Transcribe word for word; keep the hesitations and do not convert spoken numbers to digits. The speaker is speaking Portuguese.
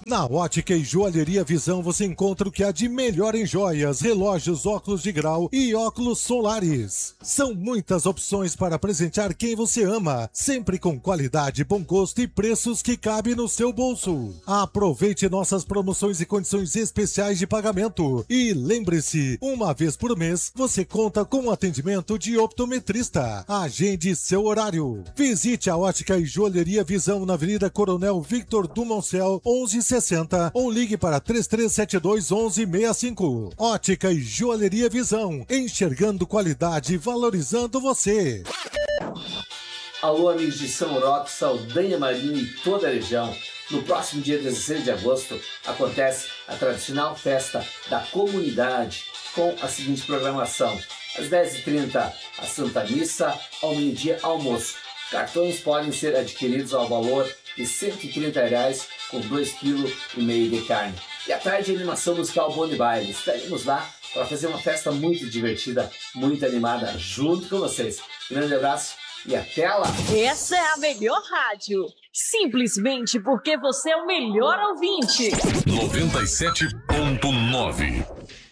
Na Ótica e Joalheria Visão você encontra o que há de melhor em joias, relógios, óculos de grau e óculos solares. São muitas opções para presentear quem você ama, sempre com qualidade, bom gosto e preços que cabem no seu bolso. Aproveite nossas promoções e condições especiais de pagamento. E lembre-se, uma vez por mês você conta com atendimento de optometrista. Agende seu horário. Visite a Ótica e Joalheria Visão na Avenida Coronel Victor Dumoncel, onze sessenta ou ligue para três três sete dois, onze sessenta e cinco. Ótica e Joalheria Visão, enxergando qualidade, valorizando você. Alô, amigos de São Roque, Saldanha Marinho e toda a região. No próximo dia dezesseis de agosto acontece a tradicional festa da comunidade com a seguinte programação: às dez e trinta a Santa Missa, ao meio-dia almoço. Cartões podem ser adquiridos ao valor de cento e trinta reais com dois vírgula cinco quilos de carne. E à tarde a animação musical Boni Baile. Estaremos lá para fazer uma festa muito divertida, muito animada junto com vocês. Grande abraço e até lá! Essa é a melhor rádio. Simplesmente porque você é o melhor ouvinte. noventa e sete ponto nove